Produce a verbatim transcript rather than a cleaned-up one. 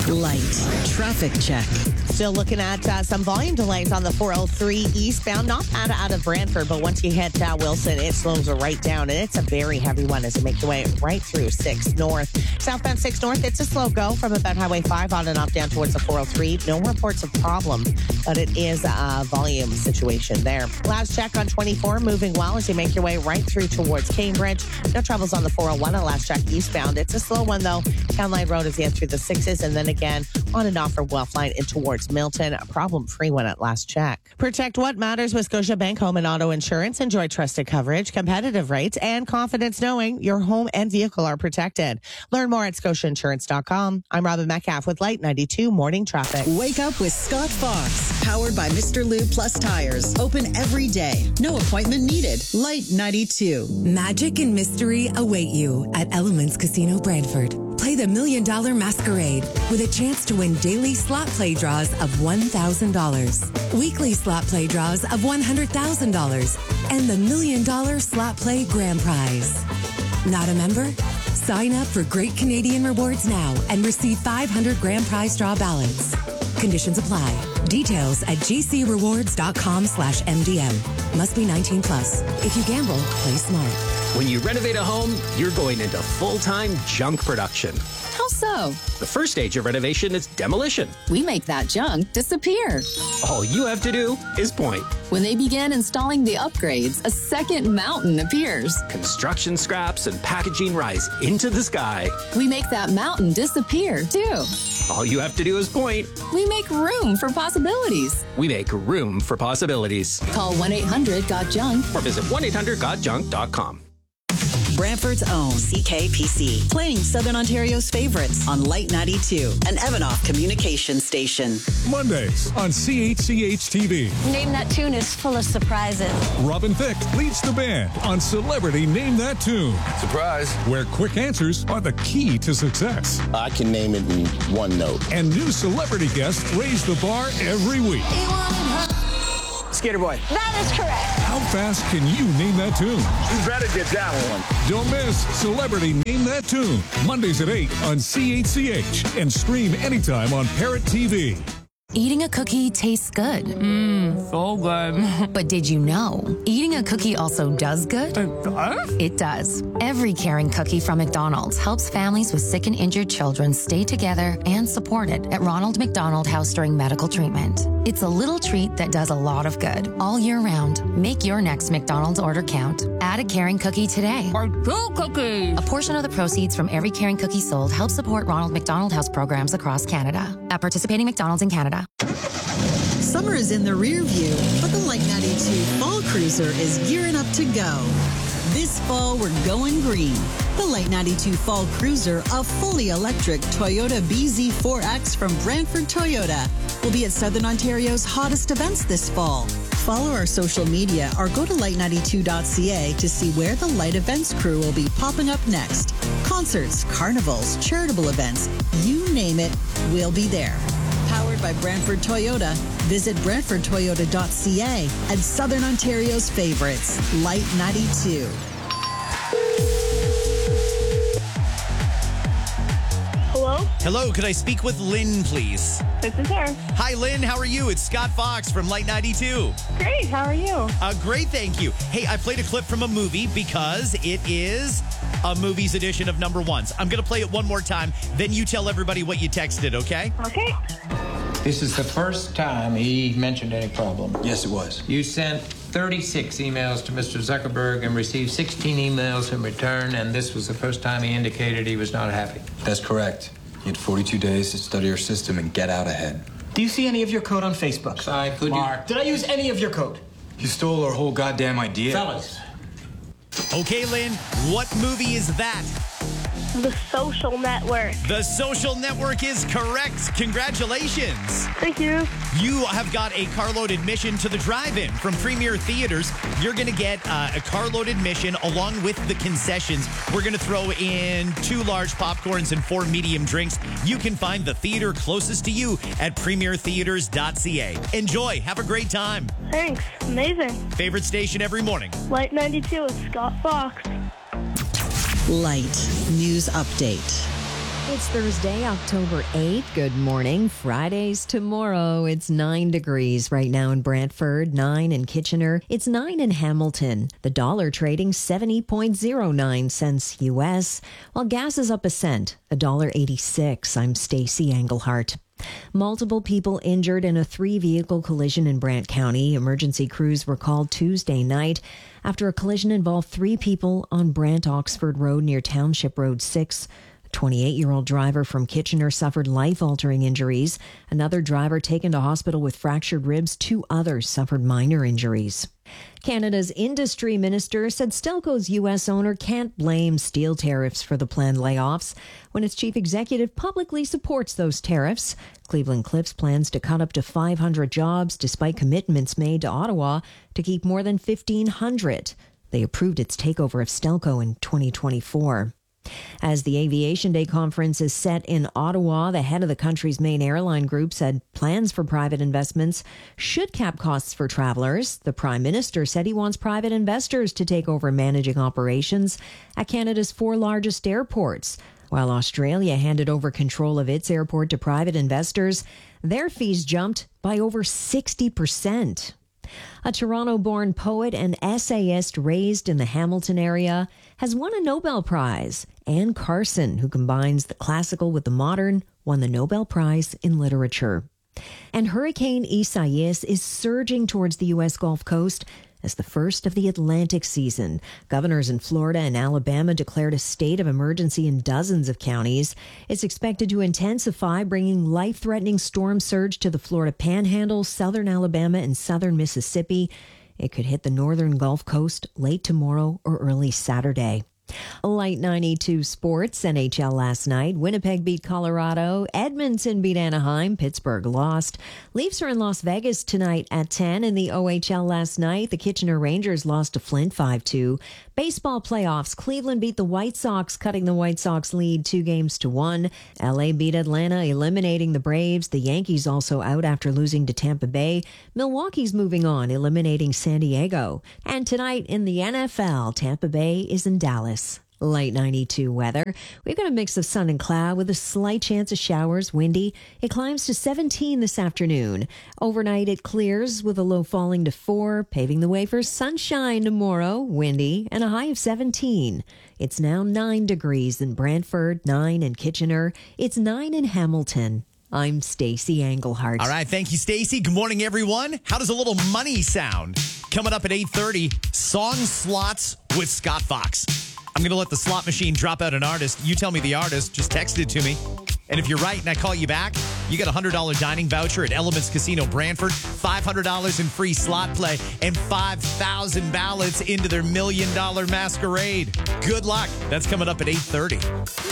Light traffic check. Still looking at uh, some volume delays on the four oh three eastbound, not bad out of Brantford, but once you hit uh, Wilson, it slows right down, and it's a very heavy one as you make your way right through six North. Southbound six North, it's a slow go from about Highway five on and off down towards the four oh three. No reports of problems, but it is a volume situation there. Last check on twenty-four, moving well as you make your way right through towards Cambridge. No troubles on the four oh one. A last check eastbound. It's a slow one, though. Town Line Road as you head through the sixes, and then again on and off from Guelph-Line in towards Milton. A problem-free one at last check. Protect what matters with Scotiabank Home and Auto Insurance. Enjoy trusted coverage, competitive rates, and confidence knowing your home and vehicle are protected. Learn more at scotia insurance dot com. I'm Robin Metcalf with Light ninety-two Morning Traffic. Wake up with Scott Fox, powered by Mister Lube Plus Tires. Open every day. No appointment needed. Light ninety-two. Magic and mystery await you at Elements Casino Brantford. Play the Million Dollar Masquerade with a chance to win daily slot play draws of one thousand dollars, weekly slot play draws of one hundred thousand dollars, and the Million Dollar Slot Play Grand Prize. Not a member? Sign up for Great Canadian Rewards now and receive five hundred grand prize draw ballots. Conditions apply. Details at gcrewards.com slash MDM. Must be nineteen plus. If you gamble, play smart. When you renovate a home, you're going into full-time junk production. How so? The first stage of renovation is demolition. We make that junk disappear. All you have to do is point. When they begin installing the upgrades, a second mountain appears. Construction scraps and packaging rise into the sky. We make that mountain disappear, too. All you have to do is point. We make room for possibilities. We make room for possibilities. Call one eight hundred got junk or visit one eight hundred got junk dot com. Brantford's own C K P C, playing Southern Ontario's favorites on Light ninety-two, an Evanoff communication station. Mondays on C H C H T V. Name That Tune is full of surprises. Robin Thicke leads the band on Celebrity Name That Tune. Surprise. Where quick answers are the key to success. I can name it in one note. And new celebrity guests raise the bar every week. Skater Boy. That is correct. How fast can you name that tune? You better get that one. Don't miss Celebrity Name That Tune. Mondays at eight on C H C H and stream anytime on Parrot T V. Eating a cookie tastes good. Mmm, so good. But did you know eating a cookie also does good? It does? It does. Every caring cookie from McDonald's helps families with sick and injured children stay together and supported at Ronald McDonald House during medical treatment. It's a little treat that does a lot of good all year round. Make your next McDonald's order count. Add a caring cookie today. Or two cookies. A portion of the proceeds from every caring cookie sold helps support Ronald McDonald House programs across Canada. At participating McDonald's in Canada. Summer is in the rear view, but the Light ninety-two Fall Cruiser is gearing up to go. This fall, we're going green. The Light ninety-two Fall Cruiser, a fully electric Toyota B Z four X from Brantford Toyota, will be at Southern Ontario's hottest events this fall. Follow our social media or go to light ninety-two dot c a to see where the Light Events crew will be popping up next. Concerts, carnivals, charitable events, you name it, we'll be there. Powered by Brantford Toyota. Visit brantford toyota dot c a and Southern Ontario's favorites, Light ninety-two. Hello? Hello, could I speak with Lynn, please? This is her. Hi, Lynn. How are you? It's Scott Fox from Light ninety-two. Great. How are you? Uh, great, thank you. Hey, I played a clip from a movie because it is a movie's edition of Number Ones. I'm going to play it one more time, then you tell everybody what you texted, okay? Okay. This is the first time he mentioned any problem. Yes, it was. You sent thirty-six emails to Mister Zuckerberg and received sixteen emails in return, and this was the first time he indicated he was not happy. That's correct. You had forty-two days to study our system and get out ahead. Do you see any of your code on Facebook? Sorry, could Mark. you? Did I use any of your code? You stole our whole goddamn idea. Fellas. Okay, Lynn, what movie is that? The Social Network. The Social Network is correct. Congratulations. Thank you. You have got a carload admission to the drive-in from Premier Theaters. You're going to get uh, a carload admission along with the concessions. We're going to throw in two large popcorns and four medium drinks. You can find the theater closest to you at premier theaters dot c a. Enjoy. Have a great time. Thanks. Amazing. Favorite station every morning? Light ninety-two with Scott Fox. Light News Update. It's Thursday, October eighth. Good morning. Friday's tomorrow. It's nine degrees right now in Brantford, nine in Kitchener. It's nine in Hamilton. The dollar trading seventy point zero nine cents U S, while gas is up a cent, one dollar eighty-six. I'm Stacey Englehart. Multiple people injured in a three-vehicle collision in Brant County. Emergency crews were called Tuesday night after a collision involved three people on Brant-Oxford Road near Township Road six. A twenty-eight-year-old driver from Kitchener suffered life-altering injuries. Another driver taken to hospital with fractured ribs. Two others suffered minor injuries. Canada's industry minister said Stelco's U S owner can't blame steel tariffs for the planned layoffs when its chief executive publicly supports those tariffs. Cleveland Cliffs plans to cut up to five hundred jobs despite commitments made to Ottawa to keep more than fifteen hundred. They approved its takeover of Stelco in twenty twenty-four. As the Aviation Day conference is set in Ottawa, the head of the country's main airline group said plans for private investments should cap costs for travelers. The Prime Minister said he wants private investors to take over managing operations at Canada's four largest airports. While Australia handed over control of its airport to private investors, their fees jumped by over sixty percent. A Toronto-born poet and essayist raised in the Hamilton area has won a Nobel Prize. Anne Carson, who combines the classical with the modern, won the Nobel Prize in Literature. And Hurricane Isaias is surging towards the U S Gulf Coast as the first of the Atlantic season. Governors in Florida and Alabama declared a state of emergency in dozens of counties. It's expected to intensify, bringing life-threatening storm surge to the Florida Panhandle, southern Alabama, and southern Mississippi. It could hit the northern Gulf Coast late tomorrow or early Saturday. Light ninety-two sports. N H L last night. Winnipeg beat Colorado. Edmonton beat Anaheim. Pittsburgh lost. Leafs are in Las Vegas tonight at ten. In the O H L last night, the Kitchener Rangers lost to Flint five two. Baseball playoffs. Cleveland beat the White Sox, cutting the White Sox lead two games to one. L A beat Atlanta, eliminating the Braves. The Yankees also out after losing to Tampa Bay. Milwaukee's moving on, eliminating San Diego. And tonight in the N F L, Tampa Bay is in Dallas. Light ninety-two weather. We've got a mix of sun and cloud with a slight chance of showers, windy. It climbs to seventeen this afternoon. Overnight it clears with a low falling to four, paving the way for sunshine tomorrow, windy, and a high of seventeen. It's now nine degrees in Brantford, nine in Kitchener. It's nine in Hamilton. I'm Stacey Englehart. All right, thank you, Stacey. Good morning, everyone. How does a little money sound? Coming up at eight thirty, Song Slots with Scott Fox. I'm going to let the slot machine drop out an artist. You tell me the artist. Just text it to me. And if you're right and I call you back, you get a one hundred dollars dining voucher at Elements Casino Brantford, five hundred dollars in free slot play, and five thousand ballots into their million dollar masquerade. Good luck. That's coming up at eight thirty.